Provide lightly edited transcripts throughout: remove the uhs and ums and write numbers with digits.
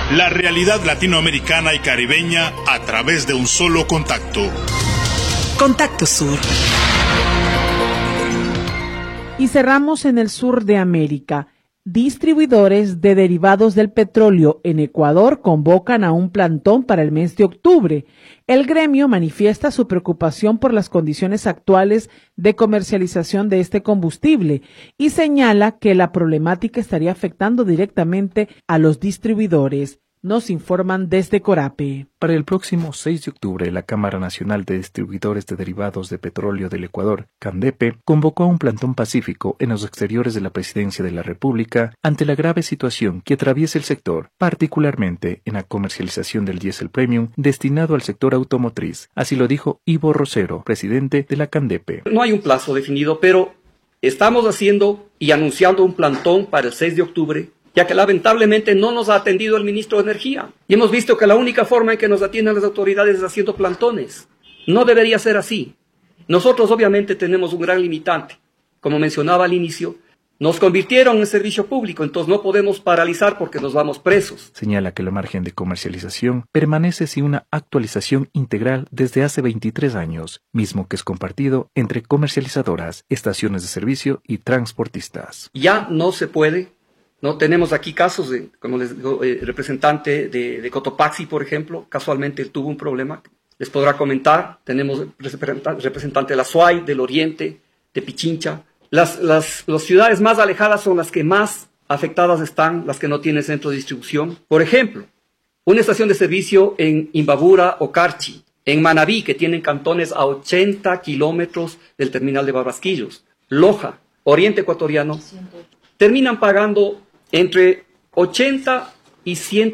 La realidad latinoamericana y caribeña a través de un solo contacto. Contacto Sur. Y cerramos en el sur de América. Distribuidores de derivados del petróleo en Ecuador convocan a un plantón para el mes de octubre. El gremio manifiesta su preocupación por las condiciones actuales de comercialización de este combustible y señala que la problemática estaría afectando directamente a los distribuidores. Nos informan desde Corape. Para el próximo 6 de octubre, la Cámara Nacional de Distribuidores de Derivados de Petróleo del Ecuador, CANDEPE, convocó a un plantón pacífico en los exteriores de la Presidencia de la República ante la grave situación que atraviesa el sector, particularmente en la comercialización del diésel premium destinado al sector automotriz. Así lo dijo Ivo Rosero, presidente de la CANDEPE. No hay un plazo definido, pero estamos haciendo y anunciando un plantón para el 6 de octubre, ya que lamentablemente no nos ha atendido el ministro de Energía. Y hemos visto que la única forma en que nos atienden las autoridades es haciendo plantones. No debería ser así. Nosotros obviamente tenemos un gran limitante. Como mencionaba al inicio, nos convirtieron en servicio público, entonces no podemos paralizar porque nos vamos presos. Señala que el margen de comercialización permanece sin una actualización integral desde hace 23 años, mismo que es compartido entre comercializadoras, estaciones de servicio y transportistas. Ya no se puede. No tenemos aquí casos de, como les digo, representante de Cotopaxi, por ejemplo, casualmente tuvo un problema. Les podrá comentar. Tenemos representante de la SUAY, del Oriente, de Pichincha. Las ciudades más alejadas son las que más afectadas están, las que no tienen centro de distribución. Por ejemplo, una estación de servicio en Imbabura o Carchi, en Manabí, que tienen cantones a 80 kilómetros del terminal de Barrasquillos, Loja, Oriente Ecuatoriano, terminan pagando entre 80 y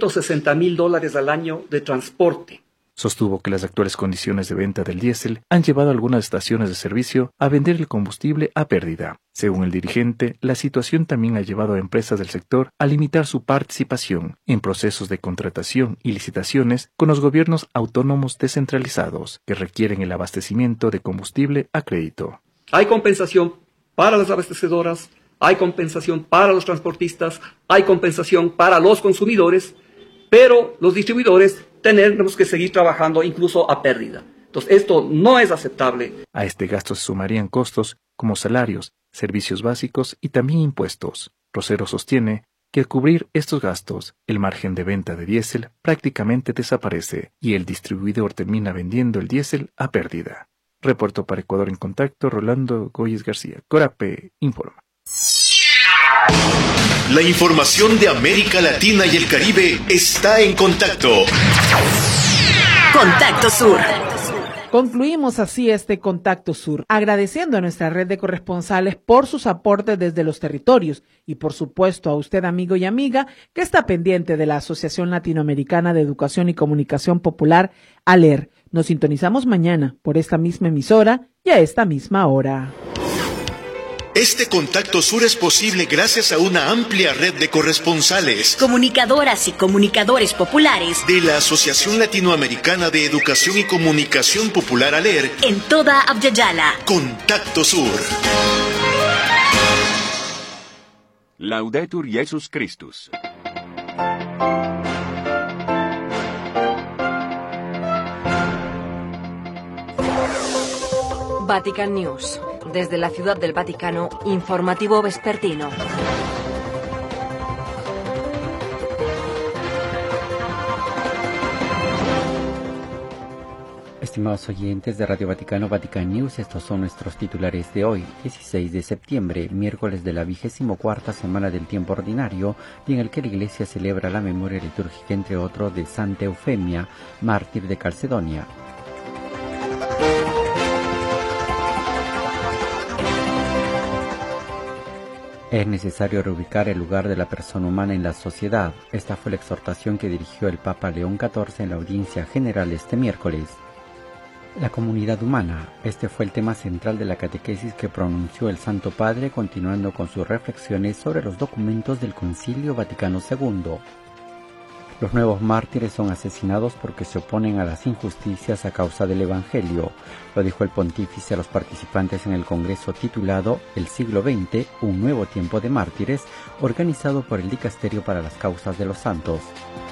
$160,000 al año de transporte. Sostuvo que las actuales condiciones de venta del diésel han llevado a algunas estaciones de servicio a vender el combustible a pérdida. Según el dirigente, la situación también ha llevado a empresas del sector a limitar su participación en procesos de contratación y licitaciones con los gobiernos autónomos descentralizados que requieren el abastecimiento de combustible a crédito. Hay compensación para las abastecedoras, hay compensación para los transportistas, hay compensación para los consumidores, pero los distribuidores tenemos que seguir trabajando incluso a pérdida. Entonces, esto no es aceptable. A este gasto se sumarían costos como salarios, servicios básicos y también impuestos. Rosero sostiene que al cubrir estos gastos, el margen de venta de diésel prácticamente desaparece y el distribuidor termina vendiendo el diésel a pérdida. Reportó para Ecuador en Contacto Rolando Goyes García. Corape informa. La información de América Latina y el Caribe está en Contacto. Contacto Sur. Concluimos así este Contacto Sur, agradeciendo a nuestra red de corresponsales por sus aportes desde los territorios y por supuesto a usted, amigo y amiga, que está pendiente de la Asociación Latinoamericana de Educación y Comunicación Popular, ALER. Nos sintonizamos mañana por esta misma emisora y a esta misma hora. Este Contacto Sur es posible gracias a una amplia red de corresponsales, comunicadoras y comunicadores populares de la Asociación Latinoamericana de Educación y Comunicación Popular ALER en toda Abya-Yala. Contacto Sur. Laudetur Jesus Christus. Vatican News. Desde la Ciudad del Vaticano, informativo vespertino. Estimados oyentes de Radio Vaticano, Vatican News, estos son nuestros titulares de hoy, 16 de septiembre, miércoles de la 24ª semana del tiempo ordinario, y en el que la Iglesia celebra la memoria litúrgica, entre otros, de Santa Eufemia, mártir de Calcedonia. Es necesario reubicar el lugar de la persona humana en la sociedad. Esta fue la exhortación que dirigió el Papa León XIV en la audiencia general este miércoles. La comunidad humana. Este fue el tema central de la catequesis que pronunció el Santo Padre, continuando con sus reflexiones sobre los documentos del Concilio Vaticano II. Los nuevos mártires son asesinados porque se oponen a las injusticias a causa del Evangelio, lo dijo el pontífice a los participantes en el congreso titulado El siglo XX, un nuevo tiempo de mártires, organizado por el Dicasterio para las Causas de los Santos.